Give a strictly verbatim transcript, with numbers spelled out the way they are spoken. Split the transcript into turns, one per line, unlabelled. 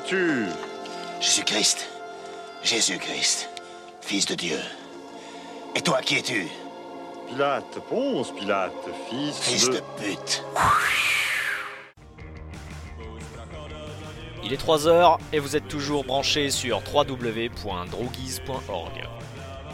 es-tu?
Je suis Christ. Jésus-Christ. Fils de Dieu. Et toi, qui es-tu?
Pilate, Ponce Pilate, fils,
Fils
de...
de pute.
Il est trois heures et vous êtes toujours branchés sur w w w point droguise point org.